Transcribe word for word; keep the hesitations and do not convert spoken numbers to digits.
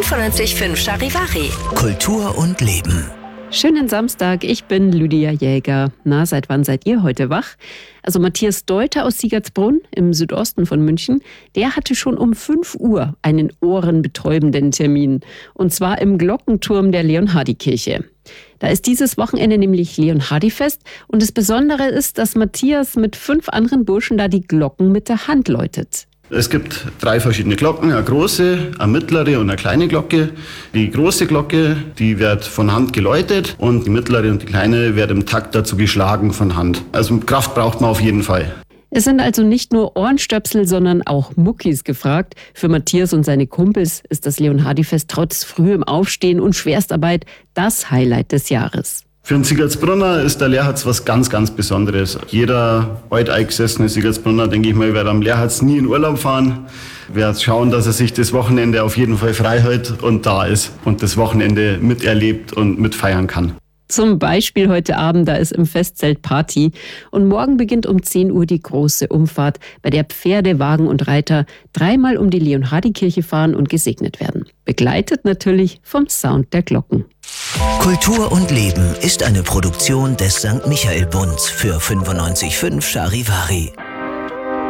fünfundneunzig Komma fünf Charivari. Kultur und Leben. Schönen Samstag, ich bin Lydia Jäger. Na, seit wann seid ihr heute wach? Also Matthias Deuter aus Siegertsbrunn im Südosten von München, der hatte schon um fünf Uhr einen ohrenbetäubenden Termin. Und zwar im Glockenturm der Leonhardikirche. Da ist dieses Wochenende nämlich Leonhardifest und das Besondere ist, dass Matthias mit fünf anderen Burschen da die Glocken mit der Hand läutet. Es gibt drei verschiedene Glocken, eine große, eine mittlere und eine kleine Glocke. Die große Glocke, die wird von Hand geläutet und die mittlere und die kleine wird im Takt dazu geschlagen von Hand. Also Kraft braucht man auf jeden Fall. Es sind also nicht nur Ohrenstöpsel, sondern auch Muckis gefragt. Für Matthias und seine Kumpels ist das Leonhardifest trotz frühem Aufstehen und Schwerstarbeit das Highlight des Jahres. Für einen Siegertsbrunner ist der Lehrhatz was ganz, ganz Besonderes. Jeder alteingesessene Siegertsbrunner, denke ich mal, wird am Lehrhatz nie in Urlaub fahren. Wird schauen, dass er sich das Wochenende auf jeden Fall frei hält und da ist und das Wochenende miterlebt und mitfeiern kann. Zum Beispiel heute Abend, da ist im Festzelt Party. Und morgen beginnt um zehn Uhr die große Umfahrt, bei der Pferde, Wagen und Reiter dreimal um die Leonhardikirche fahren und gesegnet werden. Begleitet natürlich vom Sound der Glocken. Kultur und Leben ist eine Produktion des Sankt Michael Bunds für fünfundneunzig Komma fünf Charivari.